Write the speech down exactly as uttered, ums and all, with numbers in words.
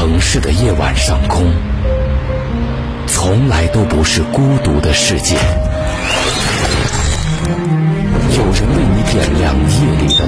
城市的夜晚上空，从来都不是孤独的世界。有人为你点亮夜里的